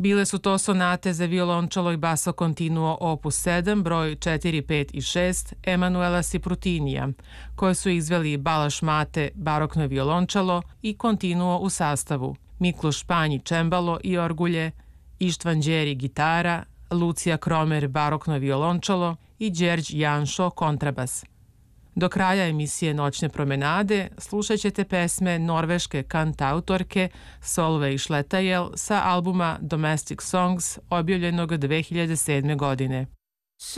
Bile su to sonate za violončelo i basso continuo opus 7, broj 4, 5 i 6 Emanuela Siprutinija, koje su izveli Balaš Mate, barokno violončelo i continuo u sastavu, Mikloš Panji čembalo i orgulje, Ištvan Đeri gitara, Lucija Kromer barokno violončelo i Đerđ Janšo kontrabas. Do kraja emisije Noćne promenade slušat ćete pesme norveške kantautorke Solveig Šletajel sa albuma Domestic Songs objavljenog 2007. godine.